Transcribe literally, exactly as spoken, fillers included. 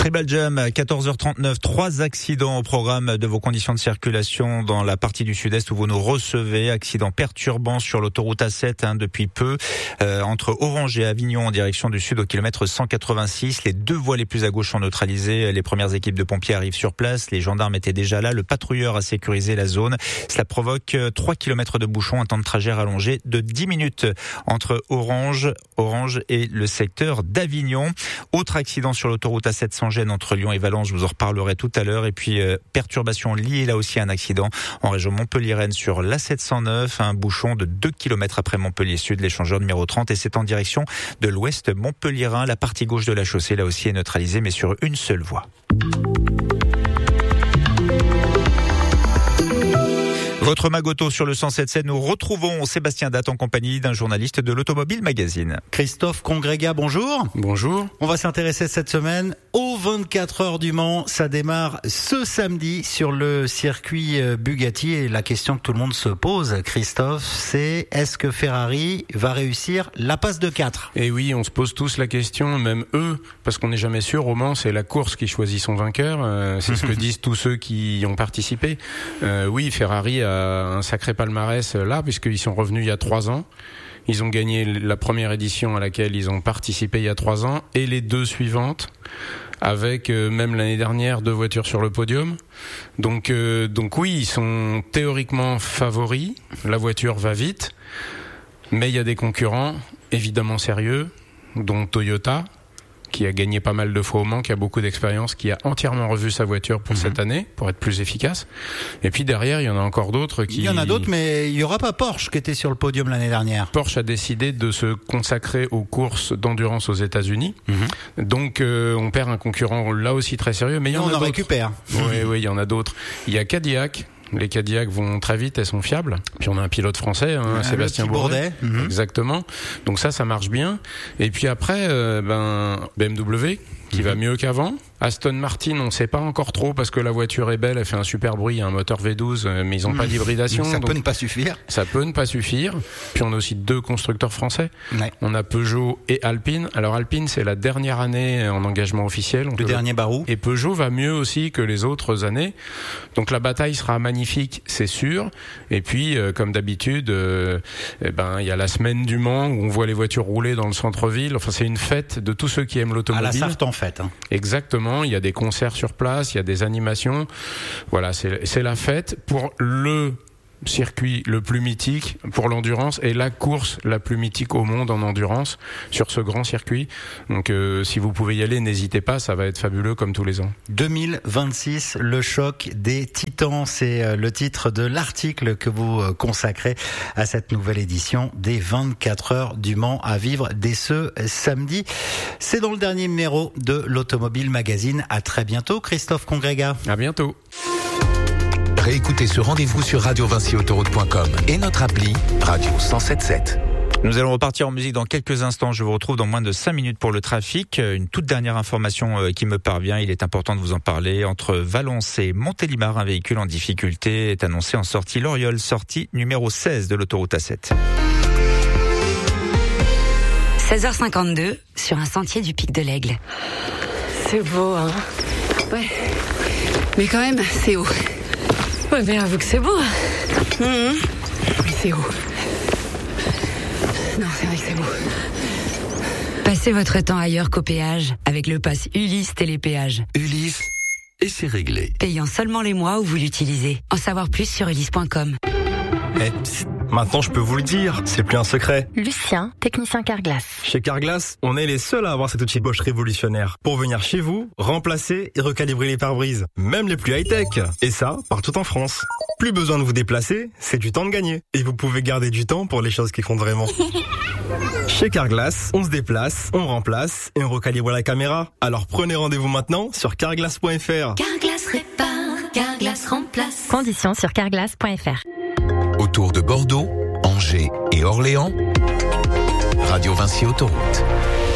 Très belle jam, quatorze heures trente-neuf, trois accidents au programme de vos conditions de circulation dans la partie du sud-est où vous nous recevez. Accident perturbant sur l'autoroute A sept hein, depuis peu, euh, entre Orange et Avignon en direction du sud au kilomètre cent quatre-vingt-six. Les deux voies les plus à gauche sont neutralisées. Les premières équipes de pompiers arrivent sur place. Les gendarmes étaient déjà là. Le patrouilleur a sécurisé la zone. Cela provoque trois kilomètres de bouchons, un temps de trajet rallongé de dix minutes entre Orange, Orange et le secteur d'Avignon. Autre accident sur l'autoroute A sept sans gêne entre Lyon et Valence, je vous en reparlerai tout à l'heure. Et puis euh, perturbation liée là aussi à un accident en région Montpellier-Rennes sur l'A sept cent neuf, un bouchon de deux kilomètres après Montpellier Sud, l'échangeur numéro trente, et c'est en direction de l'ouest Montpelliérain. La partie gauche de la chaussée là aussi est neutralisée mais sur une seule voie. Votre Magoto sur le cent sept sept, nous retrouvons Sébastien Datte en compagnie d'un journaliste de l'Automobile Magazine. Christophe Congrega, bonjour. Bonjour. On va s'intéresser cette semaine aux vingt-quatre heures du Mans. Ça démarre ce samedi sur le circuit Bugatti et la question que tout le monde se pose, Christophe, c'est est-ce que Ferrari va réussir la passe de quatre ? Et oui, on se pose tous la question, même eux, parce qu'on n'est jamais sûr. Au Mans, c'est la course qui choisit son vainqueur. Euh, c'est ce que disent tous ceux qui y ont participé. Euh, oui, Ferrari a un sacré palmarès là, puisqu'ils sont revenus il y a trois ans. Ils ont gagné la première édition à laquelle ils ont participé il y a trois ans et les deux suivantes, avec euh, même l'année dernière deux voitures sur le podium. Donc, euh, donc oui, ils sont théoriquement favoris. La voiture va vite, mais il y a des concurrents évidemment sérieux, dont Toyota, qui a gagné pas mal de fois au Mans, qui a beaucoup d'expérience, qui a entièrement revu sa voiture pour mmh. cette année, pour être plus efficace. Et puis derrière, il y en a encore d'autres qui... Il y en a d'autres, mais il n'y aura pas Porsche qui était sur le podium l'année dernière. Porsche a décidé de se consacrer aux courses d'endurance aux États-Unis. Mmh. Donc euh, on perd un concurrent là aussi très sérieux, mais il y en on a en d'autres. récupère. Oui, oui, il y en a d'autres. Il y a Cadillac. Les Cadillac vont très vite, elles sont fiables. Puis on a un pilote français, hein, ah, Sébastien Bourdet. Bourdet. Mmh. Exactement. Donc ça, ça marche bien. Et puis après, euh, ben B M W qui mmh. va mieux qu'avant. Aston Martin, on ne sait pas encore trop parce que la voiture est belle, elle fait un super bruit, il y a un moteur V douze, mais ils n'ont mmh. pas d'hybridation. Ça donc peut ne pas suffire. Ça peut ne pas suffire. Puis on a aussi deux constructeurs français. Ouais. On a Peugeot et Alpine. Alors Alpine, c'est la dernière année en engagement officiel. Le dernier le... barou. Et Peugeot va mieux aussi que les autres années. Donc la bataille sera magnifique, c'est sûr. Et puis, euh, comme d'habitude, euh, eh ben il y a la semaine du Mans où on voit les voitures rouler dans le centre-ville. Enfin, c'est une fête de tous ceux qui aiment l'automobile. À la Sarthe en fait. Hein. Exactement. Il y a des concerts sur place, il y a des animations. Voilà, c'est, c'est la fête pour le circuit le plus mythique pour l'endurance et la course la plus mythique au monde en endurance sur ce grand circuit. Donc euh, si vous pouvez y aller, n'hésitez pas, ça va être fabuleux comme tous les ans. deux mille vingt-six, le choc des titans, c'est le titre de l'article que vous consacrez à cette nouvelle édition des vingt-quatre heures du Mans à vivre dès ce samedi. C'est dans le dernier numéro de l'Automobile Magazine. À très bientôt, Christophe Congrega. À bientôt. Réécoutez ce rendez-vous sur radio vinci autoroute point com et notre appli Radio cent sept sept. Nous allons repartir en musique dans quelques instants. Je vous retrouve dans moins de cinq minutes pour le trafic. Une toute dernière information qui me parvient, il est important de vous en parler. Entre Valence et Montélimar, un véhicule en difficulté est annoncé en sortie Loriol, sortie numéro seize de l'autoroute A sept. seize heures cinquante-deux, sur un sentier du Pic de l'Aigle. C'est beau, hein ? Ouais. Mais quand même, c'est haut. Ouais, mais avoue que c'est beau. Mmh. Mais c'est haut. Non, c'est vrai que c'est beau. Passez votre temps ailleurs qu'au péage avec le pass Ulysse Télépéage. Ulysse, et c'est réglé. Payant seulement les mois où vous l'utilisez. En savoir plus sur ulysse point com. Eh, psst, maintenant je peux vous le dire, c'est plus un secret. Lucien, technicien Carglass. Chez Carglass, on est les seuls à avoir cet outil Bosch révolutionnaire pour venir chez vous, remplacer et recalibrer les pare-brises, même les plus high-tech. Et ça, partout en France. Plus besoin de vous déplacer, c'est du temps de gagner. Et vous pouvez garder du temps pour les choses qui comptent vraiment. Chez Carglass, on se déplace, on remplace et on recalibre la caméra. Alors prenez rendez-vous maintenant sur carglass point f r. Carglass répare, Carglass remplace. Conditions sur carglass point f r. Autour de Bordeaux, Angers et Orléans, Radio Vinci Autoroute.